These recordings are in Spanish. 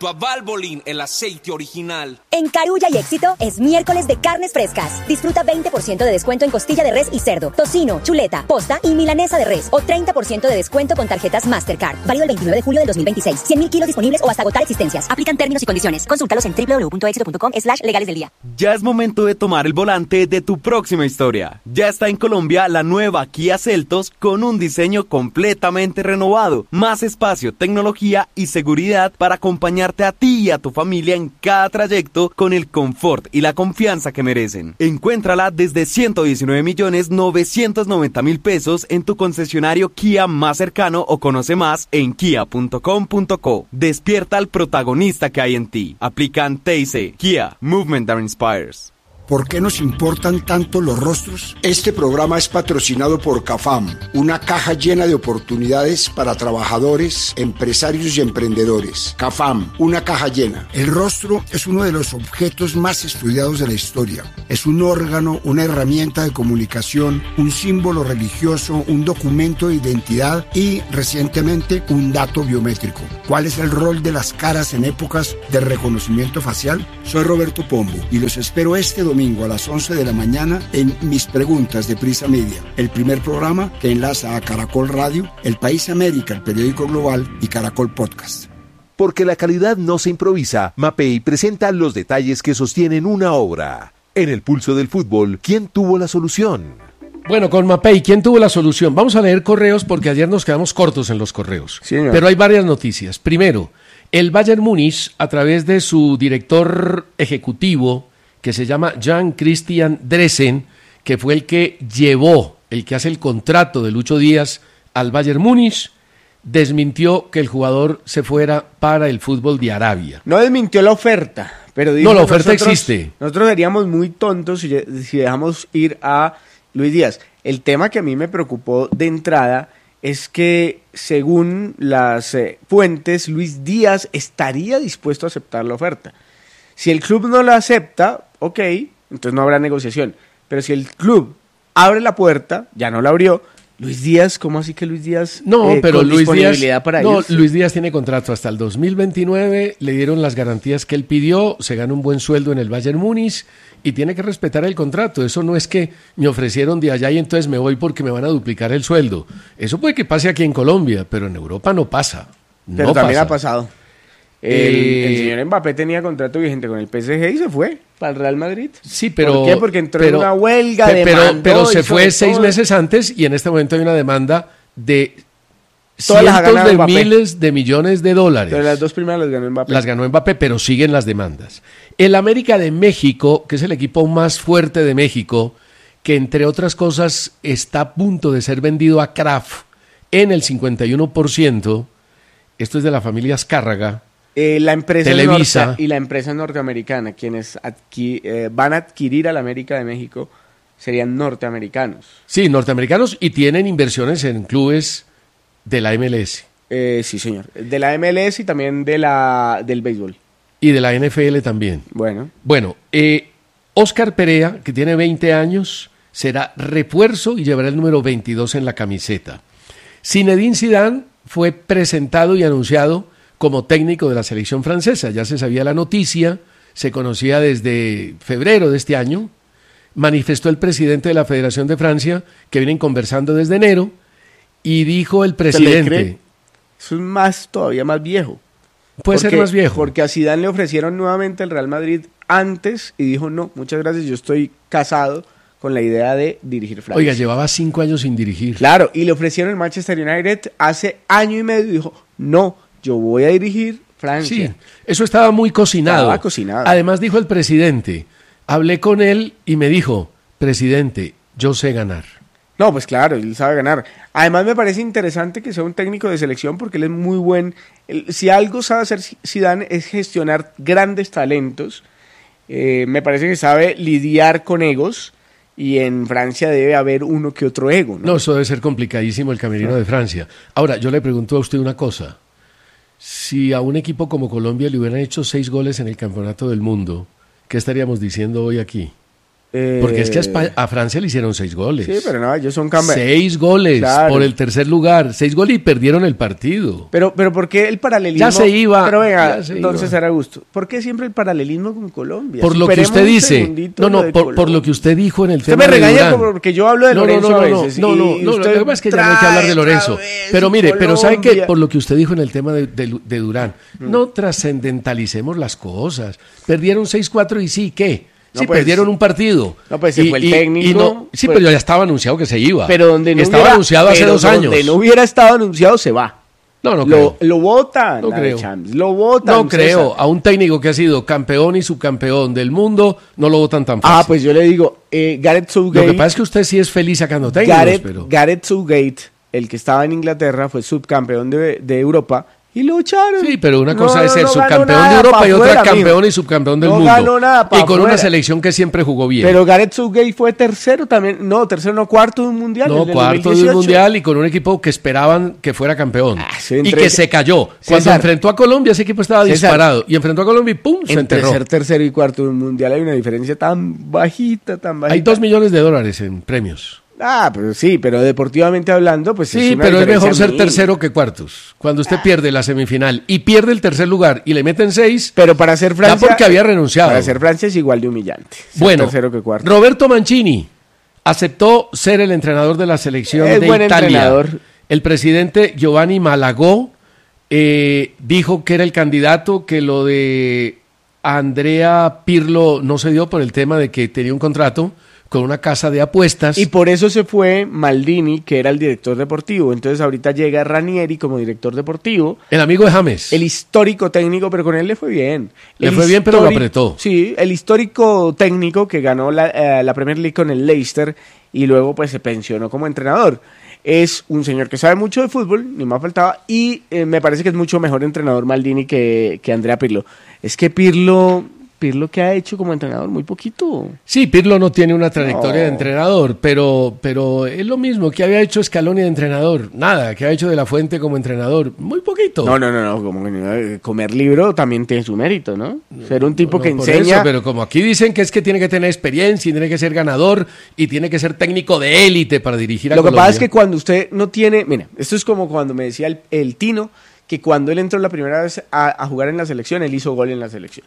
a Valvoline, el aceite original. En Carulla y Éxito es miércoles de carnes frescas. Disfruta 20% de descuento en costilla de res y cerdo, tocino, chuleta, posta y milanesa de res. O 30% de descuento con tarjetas Mastercard. Válido el 29 de julio del 2026. 100.000 kilos disponibles o hasta agotar existencias. Aplican términos y condiciones. Consúltalos en www.exito.com/legales del día. Ya es momento de tomar el volante de tu próxima historia. Ya está en Colombia la nueva Kia Seltos con un diseño completamente renovado. Más espacio, tecnología y seguridad para acompañarte a ti y a tu familia en cada trayecto con el confort y la confianza que merecen. Encuéntrala desde 119.990.000 pesos en tu concesionario Kia más cercano o conoce más en kia.com.co. Despierta al protagonista que hay en ti. Aplican TIC. Kia, Movement that Inspires. ¿Por qué nos importan tanto los rostros? Este programa es patrocinado por CAFAM, una caja llena de oportunidades para trabajadores, empresarios y emprendedores. CAFAM, una caja llena. El rostro es uno de los objetos más estudiados de la historia. Es un órgano, una herramienta de comunicación, un símbolo religioso, un documento de identidad y, recientemente, un dato biométrico. ¿Cuál es el rol de las caras en épocas de reconocimiento facial? Soy Roberto Pombo y los espero este domingo a las 11 de la mañana en Mis Preguntas de Prisa Media, el primer programa que enlaza a Caracol Radio, El País América, el periódico global y Caracol Podcast. Porque la calidad no se improvisa, Mapei presenta los detalles que sostienen una obra. En el pulso del fútbol, ¿quién tuvo la solución? Bueno, con Mapei, ¿quién tuvo la solución? Vamos a leer correos porque ayer nos quedamos cortos en los correos. Sí, señor. Pero hay varias noticias. Primero, el Bayern Múnich, a través de su director ejecutivo, que se llama Jan Christian Dressen, que fue el que hace el contrato de Lucho Díaz al Bayern Múnich, desmintió que el jugador se fuera para el fútbol de Arabia. No desmintió la oferta, pero dijo, no, la oferta existe. Nosotros seríamos muy tontos si dejamos ir a Luis Díaz. El tema que a mí me preocupó de entrada es que, según las fuentes, Luis Díaz estaría dispuesto a aceptar la oferta. Si el club no la acepta, ok, entonces no habrá negociación. Pero si el club abre la puerta, ya no la abrió, Luis Díaz, ¿cómo así que Luis Díaz? No, pero con Luis disponibilidad Díaz, para no, ellos. Luis Díaz tiene contrato hasta el 2029, le dieron las garantías que él pidió, se gana un buen sueldo en el Bayern Múnich y tiene que respetar el contrato. Eso no es que me ofrecieron de allá y entonces me voy porque me van a duplicar el sueldo. Eso puede que pase aquí en Colombia, pero en Europa no pasa. Pero no también pasa. ha pasado. El señor Mbappé tenía contrato vigente con el PSG y se fue para el Real Madrid. Sí, pero... ¿Por qué? Porque entró en una huelga, pero se fue 6 meses antes y en este momento hay una demanda de todas las ha cientos ganado de Mbappé. miles de millones de dólares. Pero las dos primeras las ganó Mbappé. Las ganó Mbappé, pero siguen las demandas. El América de México, que es el equipo más fuerte de México, que entre otras cosas está a punto de ser vendido a Kraft en el 51%, esto es de la familia Azcárraga, La empresa Televisa y la empresa norteamericana, quienes van a adquirir al América de México, serían norteamericanos. Sí, norteamericanos, y tienen inversiones en clubes de la MLS. Sí, señor. De la MLS y también del béisbol. Y de la NFL también. Bueno, Óscar Perea, que tiene 20 años, será refuerzo y llevará el número 22 en la camiseta. Zinedine Zidane fue presentado y anunciado como técnico de la selección francesa. Ya se sabía la noticia, se conocía desde febrero de este año. Manifestó el presidente de la Federación de Francia, que vienen conversando desde enero, y dijo el presidente... Eso es todavía más viejo. Puede ser más viejo. Porque a Zidane le ofrecieron nuevamente el Real Madrid antes y dijo, no, muchas gracias, yo estoy casado con la idea de dirigir Francia. Oiga, llevaba 5 años sin dirigir. Claro, y le ofrecieron el Manchester United hace año y medio y dijo, no, yo voy a dirigir Francia. Sí, eso estaba muy cocinado. Estaba cocinado. Además dijo el presidente, hablé con él y me dijo, presidente, yo sé ganar. No, pues claro, él sabe ganar. Además me parece interesante que sea un técnico de selección porque él es muy buen. Si algo sabe hacer Zidane es gestionar grandes talentos. Me parece que sabe lidiar con egos y en Francia debe haber uno que otro ego, ¿no? No, eso debe ser complicadísimo el camerino de Francia. Ahora, yo le pregunto a usted una cosa. Si a un equipo como Colombia le hubieran hecho 6 goles en el Campeonato del Mundo, ¿qué estaríamos diciendo hoy aquí? Porque es que a Francia le hicieron 6 goles. Sí, pero no, ellos son campeones. 6 goles Claro. por el tercer lugar. 6 goles y perdieron el partido. Pero ¿por qué el paralelismo? Ya se iba. Pero venga, Ya se don iba. César Augusto, ¿por qué siempre el paralelismo con Colombia? Por lo que Superemos usted un dice. segundito No, lo no, de por Colombia. lo que usted dijo en el Usted tema me de regaña Durán. porque yo hablo de Lorenzo a veces. No, lo que pasa es que ya no hay que hablar de Lorenzo. Pero mire, pero ¿sabe qué? Por lo que usted dijo en el tema de Durán, no trascendentalicemos las cosas. Perdieron 6-4 y sí, ¿qué? Sí, pues, perdieron un partido. No, pues se fue el técnico. Sí, pues, pero ya estaba anunciado que se iba. Pero donde no estaba hubiera, anunciado hace pero 2 años. Donde no hubiera estado anunciado, se va. No creo. Lo votan. No creo. Lo votan. No creo. César. A un técnico que ha sido campeón y subcampeón del mundo, no lo votan tan fácil. Pues yo le digo, Gareth Southgate. Lo que pasa es que usted sí es feliz sacando técnicos, pero... Gareth Southgate, el que estaba en Inglaterra, fue subcampeón de Europa y lo echaron. Sí, pero una cosa es ser ganó subcampeón nada de Europa pa' y otra afuera, campeón mijo. y subcampeón del No mundo. ganó nada pa' y con una afuera. selección que siempre jugó bien. Pero Gareth Southgate fue tercero también. No, tercero no, cuarto de un mundial. No, el del cuarto de 2018. un mundial y con un equipo que esperaban que fuera campeón. sí, y entre que ese- se cayó. Cuando César. enfrentó a Colombia, ese equipo estaba César. disparado. Y enfrentó a Colombia y ¡pum! Se Entre enterró. ser tercero y cuarto de un mundial hay una diferencia tan bajita, tan bajita. Hay $2 millones en premios. Pero sí, pero deportivamente hablando, pues Sí, una pero es diferencia mejor ser mínima. tercero que cuartos. Cuando usted pierde la semifinal y pierde el tercer lugar y le meten 6, Pero para ser Francia. ya porque había renunciado. Para ser Francia es igual de humillante. Ser Bueno, tercero que cuarto. Roberto Mancini aceptó ser el entrenador de la selección Es de buen Italia. entrenador. El presidente Giovanni Malagò dijo que era el candidato, que lo de Andrea Pirlo no se dio por el tema de que tenía un contrato con una casa de apuestas. Y por eso se fue Maldini, que era el director deportivo. Entonces ahorita llega Ranieri como director deportivo. El amigo de James. El histórico técnico, pero con él le fue bien. Le fue bien, pero lo apretó. Sí, el histórico técnico que ganó la Premier League con el Leicester y luego pues se pensionó como entrenador. Es un señor que sabe mucho de fútbol, ni más faltaba, y me parece que es mucho mejor entrenador Maldini que Andrea Pirlo. Es que Pirlo que ha hecho como entrenador muy poquito. Sí, Pirlo no tiene una trayectoria No. de entrenador, pero es lo mismo que había hecho Scaloni de entrenador. Nada, que ha hecho De La Fuente como entrenador. Muy poquito. No, como que comer libro también tiene su mérito, ¿no? Ser un tipo No, que por enseña... eso, pero como aquí dicen que es que tiene que tener experiencia y tiene que ser ganador y tiene que ser técnico de élite para dirigir a Lo que Colombia. pasa es que cuando usted no tiene... Mira, esto es como cuando me decía el Tino, que cuando él entró la primera vez a jugar en la selección, él hizo gol en la selección.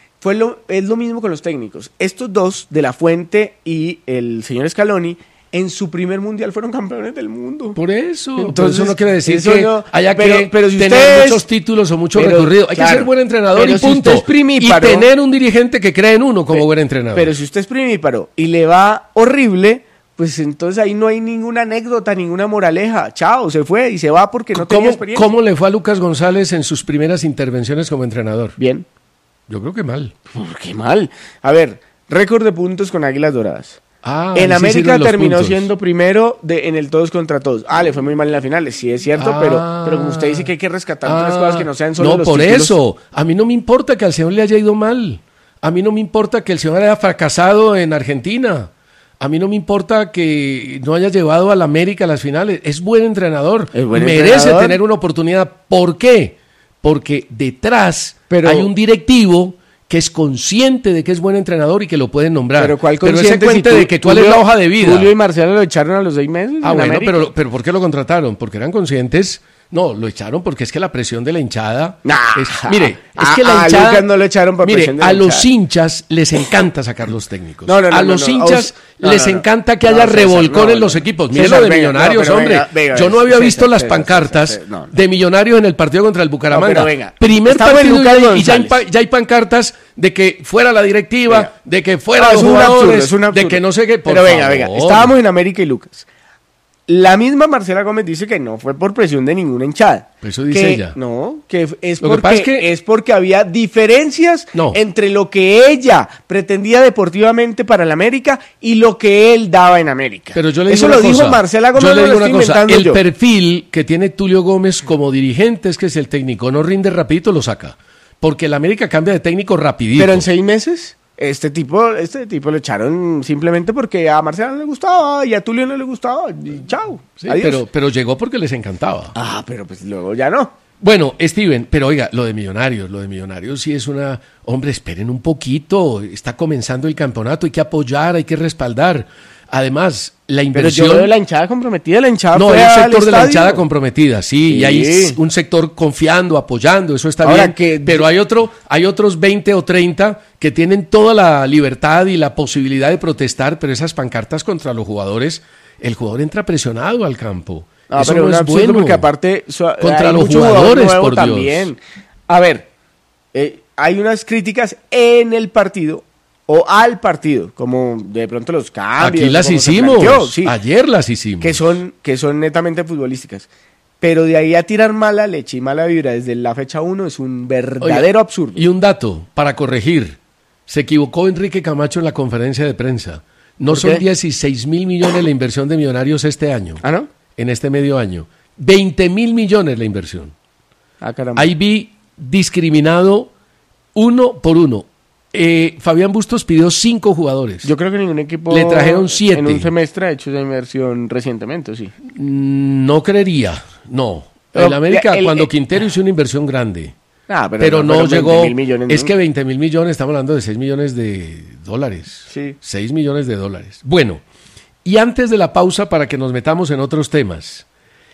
Es lo mismo con los técnicos. Estos dos, De La Fuente y el señor Scaloni, en su primer mundial fueron campeones del mundo. Por eso Entonces, no quiere decir eso que no- haya pero que si tener usted es- muchos títulos o mucho pero, recorrido. Hay que claro, ser buen entrenador pero y si punto. usted es primíparo- y tener un dirigente que cree en uno como buen entrenador. Pero si usted es primíparo y le va horrible, pues entonces ahí no hay ninguna anécdota, ninguna moraleja. Chao, se fue y se va porque no tenía experiencia. ¿Cómo le fue a Lucas González en sus primeras intervenciones como entrenador? Bien. Yo creo que mal. Qué mal. A ver, récord de puntos con Águilas Doradas. Ah, En sí América sirven los terminó puntos. siendo primero en el todos contra todos. Le fue muy mal en las finales, sí es cierto, pero como usted dice que hay que rescatar otras cosas que no sean solo No, los por títulos. eso. A mí no me importa que al señor le haya ido mal. A mí no me importa que el señor haya fracasado en Argentina. A mí no me importa que no haya llevado al América a las finales. Es buen entrenador. Es buen Merece entrenador. tener una oportunidad. ¿Por qué? Porque detrás Pero- hay un directivo que es consciente de que es buen entrenador y que lo pueden nombrar. Pero ¿cuál ese consciente cuente si de que cuál es la hoja de vida. Julio y Marcelo lo echaron a los 6 meses. Ah, en bueno, América. pero ¿por qué lo contrataron? Porque eran conscientes. No, lo echaron porque es que la presión de la hinchada. Nah. Mire, es A- que la a hinchada. Lucas no lo echaron por mire, presión de a la los hinchada. hinchas les encanta sacar los técnicos. No, a los hinchas no, les no, no. encanta que No, haya César, revolcón no, en los no. equipos. Mire César, lo de venga, Millonarios, no, pero hombre. venga, Yo no había César, visto las César, pancartas César, no. de Millonarios en el partido contra el Bucaramanga. No, pero venga, Primer estamos en partido Lucas y ya González. ya hay pancartas de que fuera la directiva, Venga. de que fuera No, los es un absurdo, jugadores, es un absurdo. de que no sé qué. Por Pero venga, favor. venga, estábamos en América y Lucas. La misma Marcela Gómez dice que no fue por presión de ninguna hinchada. Eso dice Que- ella. No, que es Lo que porque, pasa es que- es porque había diferencias No. entre lo que ella pretendía deportivamente para el América y lo que él daba en América. Pero yo le Eso digo lo una dijo cosa. Marcela Gómez, Yo le no digo lo una estoy cosa. inventando El yo. perfil que tiene Tulio Gómez como dirigente es que si el técnico no rinde rapidito, lo saca. Porque el América cambia de técnico rapidito. Pero en 6 meses, este tipo lo echaron simplemente porque a Marcela no le gustaba y a Tulio no le gustaba. Y chao. Sí, adiós. pero llegó porque les encantaba. Pero pues luego ya no. Bueno, Steven, pero oiga, lo de Millonarios sí es una... Hombre, esperen un poquito, está comenzando el campeonato, hay que apoyar, hay que respaldar. Además, la inversión... Pero yo veo la hinchada comprometida, la hinchada No, fue hay un al sector de la estadio. hinchada comprometida, sí, y hay un sector confiando, apoyando, eso está Ahora bien, que- pero hay otros 20 o 30 que tienen toda la libertad y la posibilidad de protestar, pero esas pancartas contra los jugadores, el jugador entra presionado al campo. No, Eso pero no un es absurdo bueno. porque aparte Contra hay los mucho jugador jugadores, nuevo por Dios. también. A ver, hay unas críticas en el partido o al partido, como de pronto los cambios. Aquí las como se hicimos, planteó, sí, ayer las hicimos. que son netamente futbolísticas. Pero de ahí a tirar mala leche y mala vibra desde la fecha 1 es un verdadero Oiga, absurdo. Y un dato para corregir. Se equivocó Enrique Camacho en la conferencia de prensa. No ¿Por son qué? 16 mil millones la inversión de Millonarios este año. ¿Ah, no? En este medio año. 20 mil millones la inversión. Ah, caramba. Ahí vi discriminado uno por uno. Fabián Bustos pidió 5 jugadores. Yo creo que ningún equipo Le trajeron 7. en un semestre ha hecho esa inversión recientemente, sí. No creería, no. Pero, En América, el- cuando Quintero hizo una inversión grande, Ah, pero no fueron llegó. 20.000 millones, Es ¿no? que 20 mil millones, estamos hablando de 6 millones de dólares. Sí. 6 millones de dólares. Bueno, y antes de la pausa, para que nos metamos en otros temas,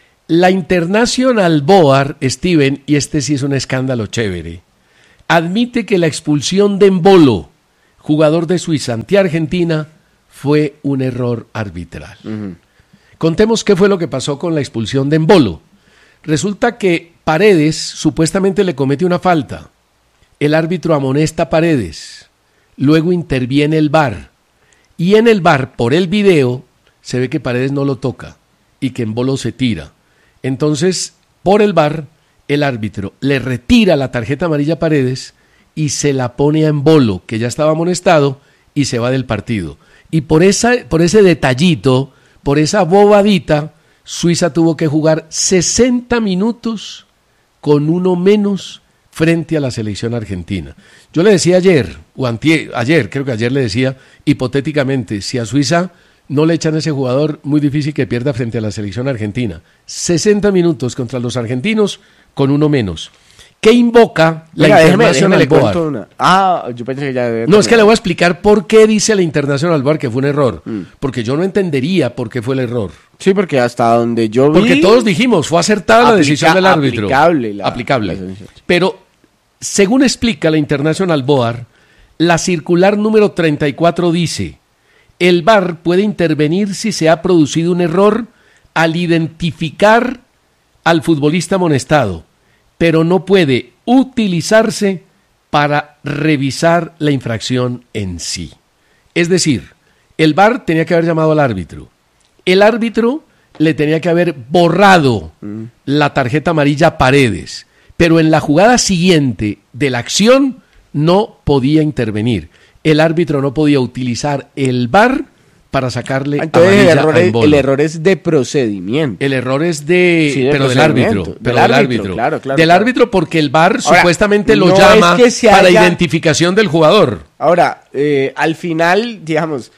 la International Board, Steven, y este sí es un escándalo chévere, admite que la expulsión de Embolo, jugador de Suiza ante Argentina, fue un error arbitral. Contemos qué fue lo que pasó con la expulsión de Embolo. Resulta que Paredes supuestamente le comete una falta. El árbitro amonesta a Paredes. Luego interviene el VAR. Y en el VAR, por el video, se ve que Paredes no lo toca y que Embolo se tira. Entonces, por el VAR, el árbitro le retira la tarjeta amarilla a Paredes y se la pone a Embolo, que ya estaba amonestado, y se va del partido. Y por ese detallito, por esa bobadita, Suiza tuvo que jugar 60 minutos con uno menos frente a la selección argentina. Yo le decía ayer, creo que ayer le decía, hipotéticamente, si a Suiza no le echan a ese jugador, muy difícil que pierda frente a la selección argentina. 60 minutos contra los argentinos con uno menos. ¿Qué invoca la Venga, International le Board? cuento una. Ah, yo pensé que ya debe No, es que le terminar. voy a explicar por qué dice la International Board que fue un error. Porque yo no entendería por qué fue el error. Sí, porque hasta donde yo vi... Porque todos dijimos, fue acertada la decisión del árbitro. Aplicable. Pero, según explica la International Board, la circular número 34 dice, el VAR puede intervenir si se ha producido un error al identificar al futbolista amonestado, pero no puede utilizarse para revisar la infracción en sí. Es decir, el VAR tenía que haber llamado al árbitro. El árbitro le tenía que haber borrado la tarjeta amarilla a Paredes, pero en la jugada siguiente de la acción no podía intervenir. El árbitro no podía utilizar el VAR para sacarle Entonces amarilla a Embolo. el error es de procedimiento. El error es de, Sí, de pero del procedimiento. árbitro, Del pero del árbitro, árbitro, claro, del claro. árbitro porque el VAR Ahora, supuestamente lo no llama es que se para haya- identificación del jugador. Ahora, al final, digamos,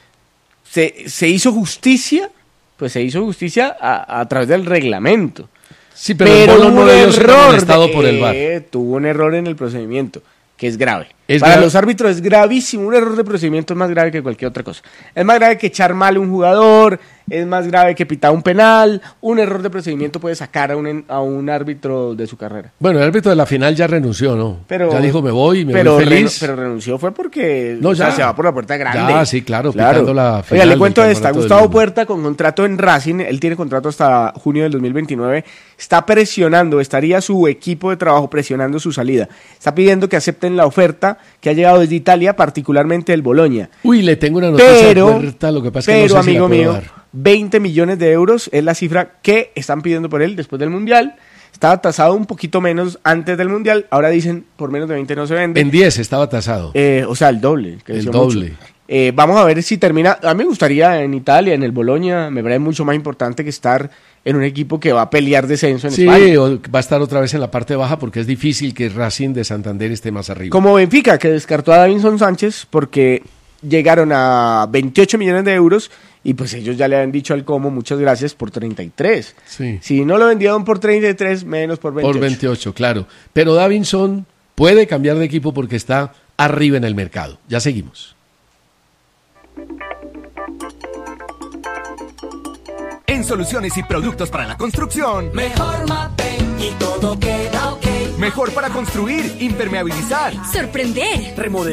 se hizo justicia, pues se hizo justicia a través del reglamento. Sí, pero Embolo hubo no un debió ser error amonestado por el VAR. tuvo un error en el procedimiento, que es grave. Es Para grave. los árbitros es gravísimo, un error de procedimiento es más grave que cualquier otra cosa. Es más grave que echar mal a un jugador, es más grave que pitar un penal, un error de procedimiento puede sacar a un árbitro de su carrera. Bueno, el árbitro de la final ya renunció, ¿no? Pero, ya dijo, me voy pero feliz. pero renunció fue porque No, o sea, ya. se va por la puerta grande. Ya, sí, claro, pitando la final Oiga, le del cuento esta. Campeonato del Gustavo Mundo. Puerta con contrato en Racing, él tiene contrato hasta junio del 2029, está presionando, estaría su equipo de trabajo presionando su salida. Está pidiendo que acepten la oferta que ha llegado desde Italia, particularmente el Bologna. Uy, le tengo una noticia Pero, de Puerta, lo que pasa es que pero no sé si la amigo puedo mío, dar. 20 millones de euros es la cifra que están pidiendo por él después del Mundial. Estaba tasado un poquito menos antes del Mundial, ahora dicen por menos de 20 no se vende. En 10 estaba tasado. O sea, el doble. El creció doble. mucho. Vamos a ver si termina. A mí me gustaría en Italia, en el Bologna, me parece mucho más importante que estar en un equipo que va a pelear descenso en Sí, España. o va a estar otra vez en la parte baja porque es difícil que Racing de Santander esté más arriba. Como Benfica, que descartó a Davinson Sánchez porque llegaron a 28 millones de euros y pues ellos ya le habían dicho al Como muchas gracias por 33. Sí. Si no lo vendieron por 33, menos por 28. Por 28, claro. Pero Davinson puede cambiar de equipo porque está arriba en el mercado. Ya seguimos. En soluciones y productos para la construcción, mejor Mapei y todo queda ok. mejor para construir, impermeabilizar, sorprender, remodelar.